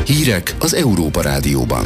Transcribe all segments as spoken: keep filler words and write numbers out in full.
Hírek az Európa Rádióban.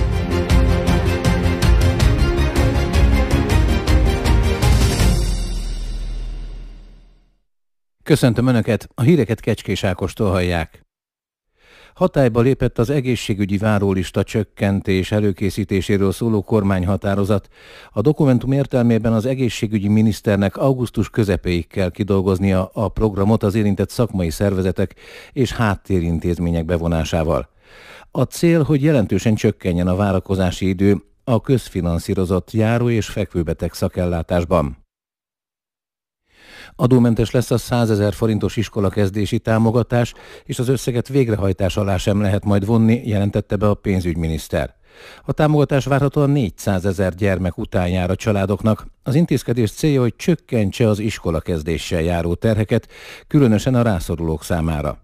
Köszöntöm Önöket, a híreket Kecskés Ákostól hallják. Hatályba lépett az egészségügyi várólista csökkentés előkészítéséről szóló kormányhatározat. A dokumentum értelmében az egészségügyi miniszternek augusztus közepéig kell kidolgoznia a programot az érintett szakmai szervezetek és háttérintézmények bevonásával. A cél, hogy jelentősen csökkenjen a várakozási idő a közfinanszírozott járó- és fekvőbeteg szakellátásban. Adómentes lesz a százezer forintos iskolakezdési támogatás, és az összeget végrehajtás alá sem lehet majd vonni, jelentette be a pénzügyminiszter. A támogatás várhatóan négyszázezer gyermek után jár a családoknak. Az intézkedés célja, hogy csökkentse az iskolakezdéssel járó terheket, különösen a rászorulók számára.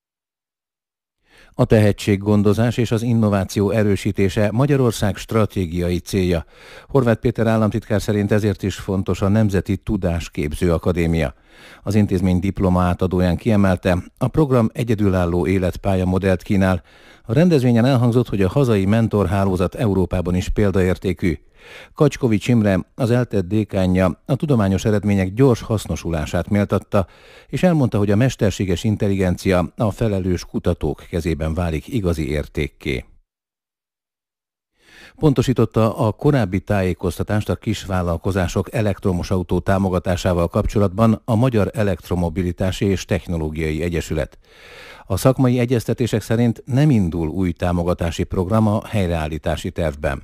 A tehetséggondozás és az innováció erősítése Magyarország stratégiai célja. Horváth Péter államtitkár szerint ezért is fontos a Nemzeti Tudásképző Akadémia. Az intézmény diploma átadóján kiemelte, a program egyedülálló életpályamodellt kínál. A rendezvényen elhangzott, hogy a hazai mentorhálózat Európában is példaértékű. Kacskovics Imre, az ELTE dékánja a tudományos eredmények gyors hasznosulását méltatta, és elmondta, hogy a mesterséges intelligencia a felelős kutatók kezében válik igazi értékké. Pontosította a korábbi tájékoztatást a kisvállalkozások elektromos autó támogatásával kapcsolatban a Magyar Elektromobilitási és Technológiai Egyesület. A szakmai egyeztetések szerint nem indul új támogatási program a helyreállítási tervben.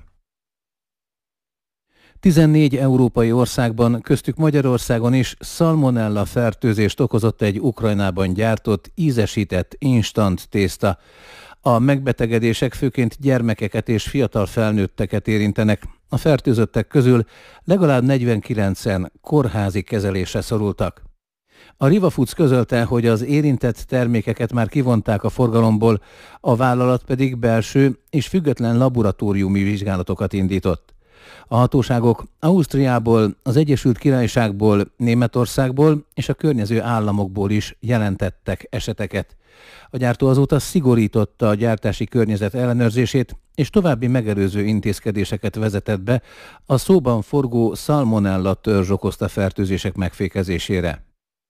tizennégy európai országban, köztük Magyarországon is szalmonella fertőzést okozott egy Ukrajnában gyártott, ízesített instant tészta. A megbetegedések főként gyermekeket és fiatal felnőtteket érintenek. A fertőzöttek közül legalább negyvenkilencen kórházi kezelésre szorultak. A Riva Foods közölte, hogy az érintett termékeket már kivonták a forgalomból, a vállalat pedig belső és független laboratóriumi vizsgálatokat indított. A hatóságok Ausztriából, az Egyesült Királyságból, Németországból és a környező államokból is jelentettek eseteket. A gyártó azóta szigorította a gyártási környezet ellenőrzését, és további megelőző intézkedéseket vezetett be a szóban forgó szalmonella törzs okozta fertőzések megfékezésére.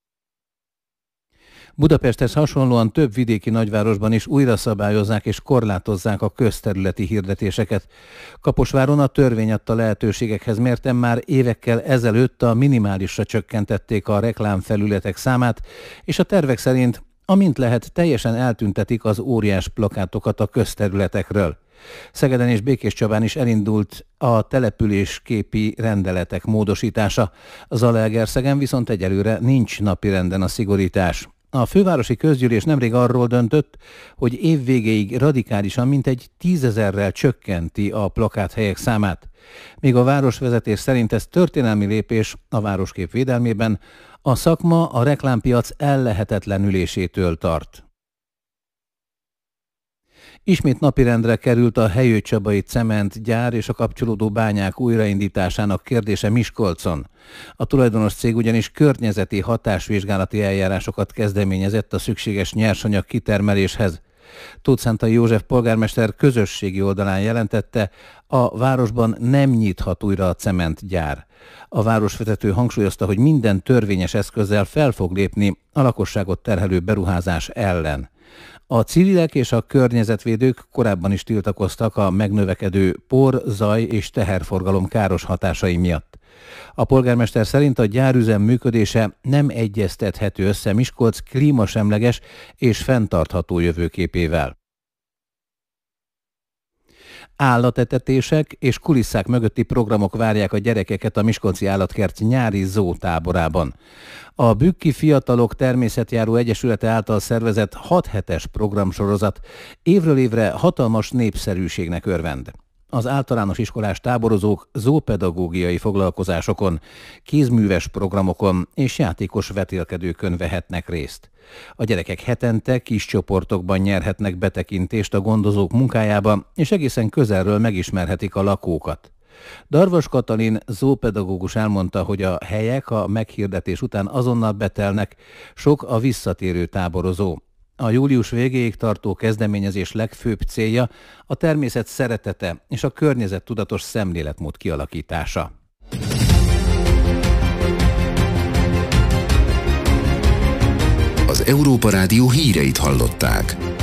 Budapesthez hasonlóan több vidéki nagyvárosban is újra szabályozzák és korlátozzák a közterületi hirdetéseket. Kaposváron a törvény adta lehetőségekhez mérten már évekkel ezelőtt a minimálisra csökkentették a reklámfelületek számát, és a tervek szerint, amint lehet, teljesen eltüntetik az óriás plakátokat a közterületekről. Szegeden és Békéscsabán is elindult a településképi rendeletek módosítása. Zalaegerszegen viszont egyelőre nincs napirenden a szigorítás. A fővárosi közgyűlés nemrég arról döntött, hogy év végéig radikálisan mintegy tízezerrel csökkenti a plakáthelyek számát. Míg a városvezetés szerint ez történelmi lépés a városkép védelmében, a szakma a reklámpiac ellehetetlenülésétől tart. Ismét napirendre került a Helyő-Csabai cementgyár és a kapcsolódó bányák újraindításának kérdése Miskolcon. A tulajdonos cég ugyanis környezeti hatásvizsgálati eljárásokat kezdeményezett a szükséges nyersanyag kitermeléshez. Tóth Szántai József polgármester közösségi oldalán jelentette, a városban nem nyithat újra a cementgyár. A városvezető hangsúlyozta, hogy minden törvényes eszközzel fel fog lépni a lakosságot terhelő beruházás ellen. A civilek és a környezetvédők korábban is tiltakoztak a megnövekedő por, zaj és teherforgalom káros hatásai miatt. A polgármester szerint a gyárüzem működése nem egyeztethető össze Miskolc klímasemleges és fenntartható jövőképével. Állatetetések és kulisszák mögötti programok várják a gyerekeket a Miskolci Állatkert nyári zótáborában. A Bükki Fiatalok Természetjáró Egyesülete által szervezett hat hetes programsorozat évről évre hatalmas népszerűségnek örvend. Az általános iskolás táborozók zoopedagógiai foglalkozásokon, kézműves programokon és játékos vetélkedőkön vehetnek részt. A gyerekek hetente kis csoportokban nyerhetnek betekintést a gondozók munkájába, és egészen közelről megismerhetik a lakókat. Darvas Katalin zoopedagógus elmondta, hogy a helyek a meghirdetés után azonnal betelnek, sok a visszatérő táborozó. A július végéig tartó kezdeményezés legfőbb célja a természet szeretete és a környezettudatos szemléletmód kialakítása. Az Európa Rádió híreit hallották.